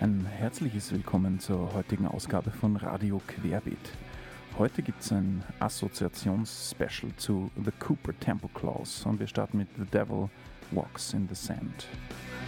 Ein herzliches Willkommen zur heutigen Ausgabe von Radio Querbeet. Heute gibt es ein Assoziations-Special zu The Cooper Temple Clause und wir starten mit The Devil Walks in the Sand.